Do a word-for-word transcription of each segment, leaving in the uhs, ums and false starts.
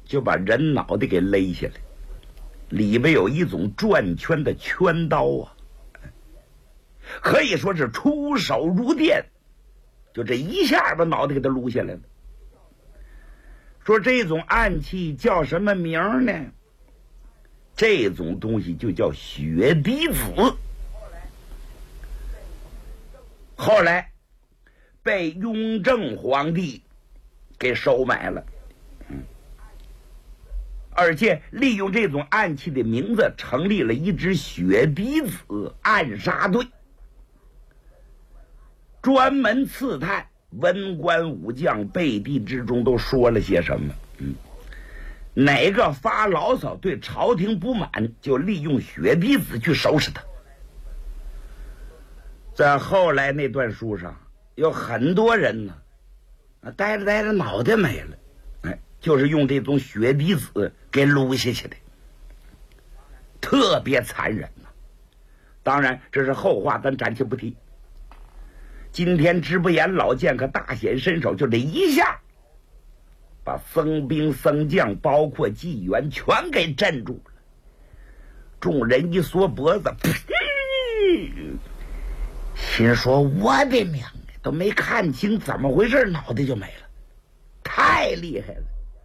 就把人脑袋给勒下来，里边有一种转圈的圈刀啊，可以说是出手如电，就这一下把脑袋给他撸下来了。说这种暗器叫什么名呢？这种东西就叫血滴子。后来被雍正皇帝给收买了，嗯，而且利用这种暗器的名字成立了一支血滴子暗杀队，专门刺探文官武将背地之中都说了些什么，嗯，哪个发牢骚对朝廷不满，就利用血滴子去收拾他。在后来那段书上有很多人呢，呆着呆着脑袋没了，哎，就是用这种血滴子给撸下去的，特别残忍呐。当然这是后话，咱暂且不提。今天直不言老剑客大显身手，就这一下把僧兵僧将包括纪元全给镇住了。众人一缩脖子，心说我的娘，都没看清怎么回事，脑袋就没了，太厉害了。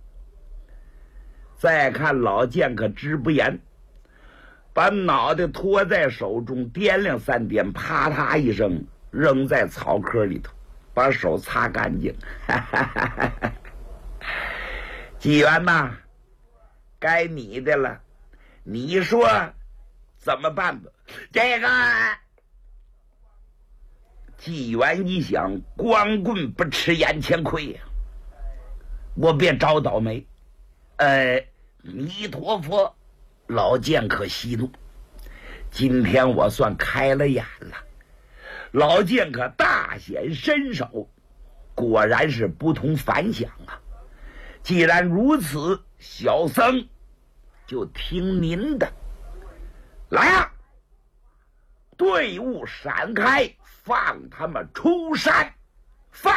再看老剑客直不言，把脑袋托在手中，掂量三掂，啪嗒一声扔在草窠里头，把手擦干净。纪元呐，该你的了，你说怎么办吧？这个纪元一想，光棍不吃眼前亏呀、啊，我别找倒霉。呃，弥陀佛，老剑客息怒，今天我算开了眼了。老剑客大显身手，果然是不同凡响啊！既然如此，小僧就听您的。来啊，队伍闪开，放他们出山！放！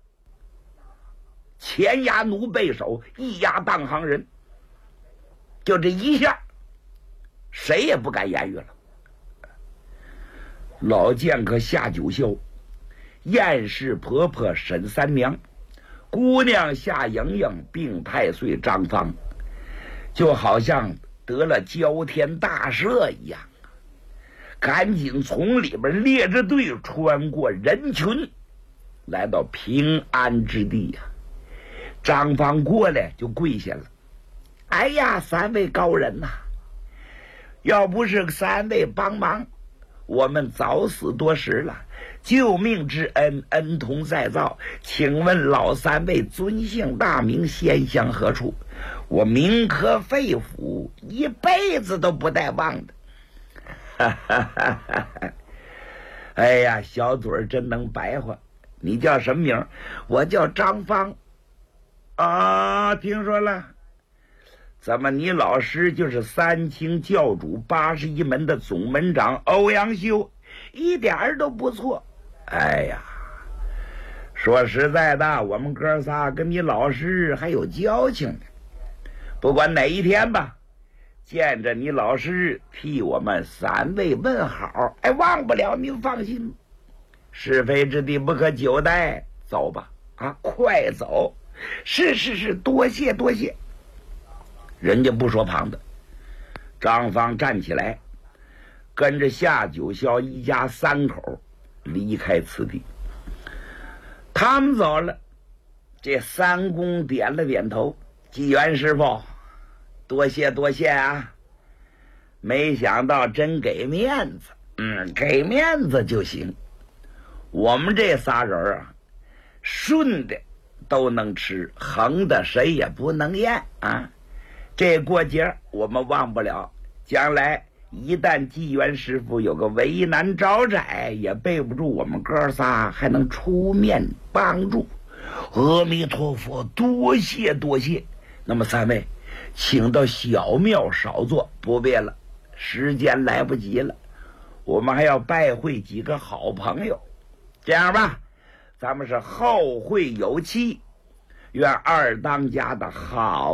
前压奴背手，一压当行人，就这一下，谁也不敢言语了。老剑客夏九霄、燕氏婆婆沈三娘、姑娘夏莹莹并太岁张芳，就好像得了焦天大赦一样，赶紧从里边列着队穿过人群，来到平安之地呀、啊。张芳过来就跪下了，哎呀，三位高人呐、啊，要不是三位帮忙，我们早死多时了，救命之恩，恩同再造。请问老三位尊姓大名，仙乡何处？我铭刻肺腑，一辈子都不带忘的。哎呀，小嘴儿真能白话。你叫什么名？我叫张芳。啊，听说了。怎么你老师就是三清教主八十一门的总门长欧阳修？一点儿都不错。哎呀，说实在的，我们哥仨跟你老师还有交情呢。不管哪一天吧，见着你老师替我们三位问好，哎，忘不了，您放心。是非之地不可久待，走吧，啊，快走。是是是，多谢多谢。人家不说旁的，张芳站起来，跟着夏九霄一家三口离开此地。他们走了，这三公点了点头，纪元师傅，多谢多谢啊！没想到真给面子，嗯，给面子就行。我们这仨人啊，顺的都能吃，横的谁也不能咽啊！这过节我们忘不了，将来一旦纪元师傅有个为难招窄，也背不住我们哥仨还能出面帮助。阿弥陀佛，多谢多谢。那么三位请到小庙少坐，不必了，时间来不及了，我们还要拜会几个好朋友。这样吧，咱们是后会有期，愿二当家的好